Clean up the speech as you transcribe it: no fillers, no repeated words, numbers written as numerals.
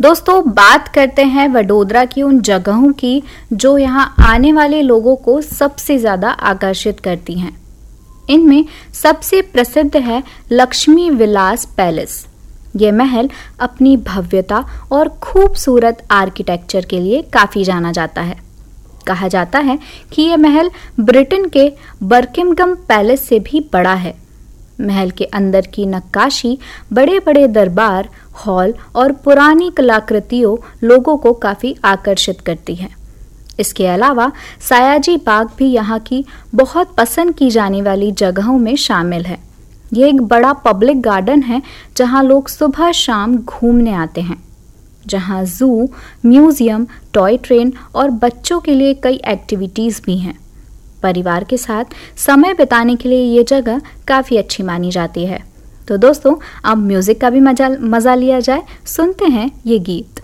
दोस्तों, बात करते हैं वडोदरा की उन जगहों की जो यहाँ आने वाले लोगों को सबसे ज़्यादा आकर्षित करती हैं। इनमें सबसे प्रसिद्ध है लक्ष्मी विलास पैलेस। ये महल अपनी भव्यता और खूबसूरत आर्किटेक्चर के लिए काफ़ी जाना जाता है। कहा जाता है कि ये महल ब्रिटेन के बर्किंघम पैलेस से भी बड़ा है। महल के अंदर की नक्काशी, बड़े बड़े दरबार, हॉल और पुरानी कलाकृतियों लोगों को काफ़ी आकर्षित करती है। इसके अलावा सयाजी बाग भी यहाँ की बहुत पसंद की जाने वाली जगहों में शामिल है। ये एक बड़ा पब्लिक गार्डन है जहाँ लोग सुबह शाम घूमने आते हैं, जहाँ जू, म्यूजियम, टॉय ट्रेन और बच्चों के लिए कई एक्टिविटीज़ भी हैं। परिवार के साथ समय बिताने के लिए ये जगह काफ़ी अच्छी मानी जाती है। तो दोस्तों, अब म्यूज़िक का भी मज़ा लिया जाए। सुनते हैं ये गीत।